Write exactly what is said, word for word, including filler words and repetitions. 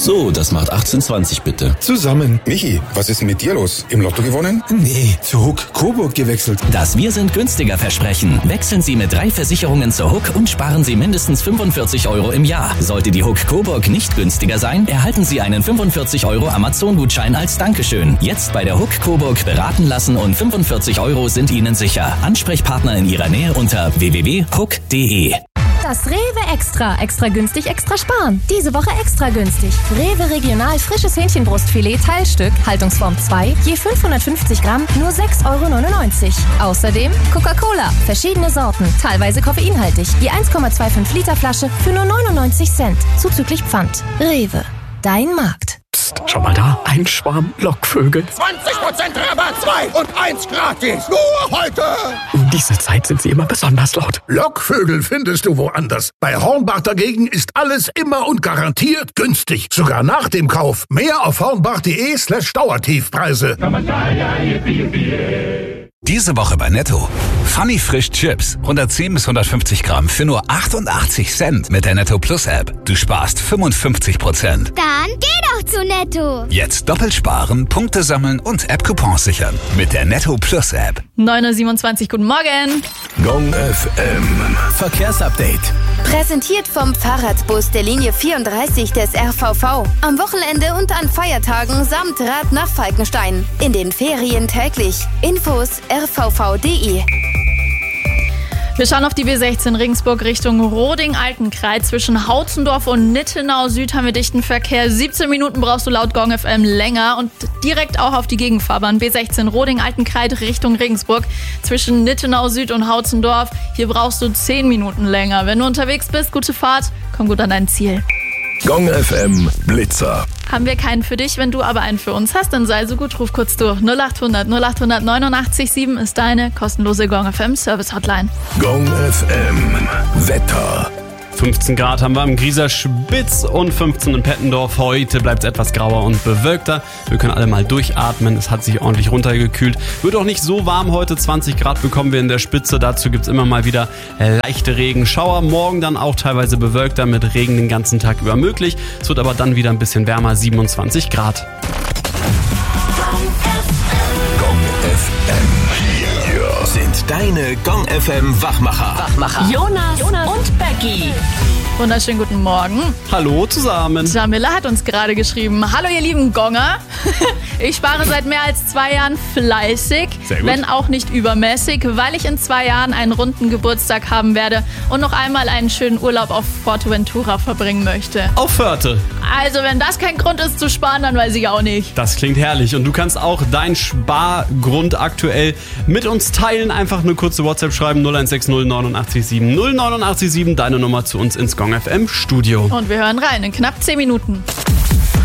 So, das macht achtzehn zwanzig bitte. Zusammen. Michi, was ist denn mit dir los? Im Lotto gewonnen? Nee, zu Huck Coburg gewechselt. Das Wir sind günstiger Versprechen. Wechseln Sie mit drei Versicherungen zur Huck und sparen Sie mindestens fünfundvierzig Euro im Jahr. Sollte die Huck Coburg nicht günstiger sein, erhalten Sie einen fünfundvierzig Euro Amazon-Gutschein als Dankeschön. Jetzt bei der Huck Coburg beraten lassen und fünfundvierzig Euro sind Ihnen sicher. Ansprechpartner in Ihrer Nähe unter w w w punkt huck punkt d e. Das Rewe Extra. Extra günstig, extra sparen. Diese Woche extra günstig. Rewe Regional frisches Hähnchenbrustfilet Teilstück, Haltungsform zwei, je fünfhundertfünfzig Gramm, nur sechs Euro neunundneunzig. Außerdem Coca-Cola, verschiedene Sorten, teilweise koffeinhaltig. Die eins Komma fünfundzwanzig Liter Flasche für nur neunundneunzig Cent, zuzüglich Pfand. Rewe, dein Markt. Psst, schau mal da, ein Schwarm Lockvögel. zwanzig Prozent Rabatt, zwei und eins gratis. Nur heute. Um diese Zeit sind sie immer besonders laut. Lockvögel findest du woanders. Bei Hornbach dagegen ist alles immer und garantiert günstig. Sogar nach dem Kauf. Mehr auf hornbach.de slash Dauertiefpreise. Diese Woche bei Netto. Funny Frisch Chips. hundertzehn bis hundertfünfzig Gramm für nur achtundachtzig Cent mit der Netto Plus App. Du sparst fünfundfünfzig Prozent. Dann geh doch zu Netto. Jetzt doppelt sparen, Punkte sammeln und App-Coupons sichern. Mit der Netto Plus App. neun Uhr siebenundzwanzig, guten Morgen. Gong F M. Verkehrsupdate. Präsentiert vom Fahrradbus der Linie vierunddreißig des R V V. Am Wochenende und an Feiertagen samt Rad nach Falkenstein. In den Ferien täglich. Infos r v v punkt d e. Wir schauen auf die B sechzehn Regensburg Richtung Roding-Altenkreuz. Zwischen Hautzendorf und Nittenau Süd haben wir dichten Verkehr. siebzehn Minuten brauchst du laut Gong F M länger. Und direkt auch auf die Gegenfahrbahn B sechzehn Roding-Altenkreuz Richtung Regensburg. Zwischen Nittenau Süd und Hautzendorf. Hier brauchst du zehn Minuten länger. Wenn du unterwegs bist, gute Fahrt, komm gut an dein Ziel. Gong F M Blitzer. Haben wir keinen für dich, wenn du aber einen für uns hast, dann sei so gut, ruf kurz durch. null acht hundert null acht hundert neunundachtzig sieben ist deine kostenlose Gong F M Service Hotline. Gong F M Wetter. fünfzehn Grad haben wir am Grieser Spitz und fünfzehn in Pettendorf. Heute bleibt es etwas grauer und bewölkter. Wir können alle mal durchatmen. Es hat sich ordentlich runtergekühlt. Wird auch nicht so warm heute. zwanzig Grad bekommen wir in der Spitze. Dazu gibt es immer mal wieder leichte Regenschauer. Morgen dann auch teilweise bewölkter mit Regen den ganzen Tag über möglich. Es wird aber dann wieder ein bisschen wärmer, siebenundzwanzig Grad. Gong F M. Hier sind deine Gong F M Wachmacher. Wachmacher. Jonas, Jonas und Becky. Wunderschönen guten Morgen. Hallo zusammen. Jamila hat uns gerade geschrieben. Hallo ihr lieben Gonger. Ich spare seit mehr als zwei Jahren fleißig, wenn auch nicht übermäßig, weil ich in zwei Jahren einen runden Geburtstag haben werde und noch einmal einen schönen Urlaub auf Forteventura verbringen möchte. Auf Förte. Also wenn das kein Grund ist zu sparen, dann weiß ich auch nicht. Das klingt herrlich und du kannst auch deinen Spargrund aktuell mit uns teilen. Einfach eine kurze WhatsApp schreiben, null eins sechs null neun sieben null neun sieben, deine Nummer zu uns ins Gong F M Studio. Und wir hören rein in knapp zehn Minuten.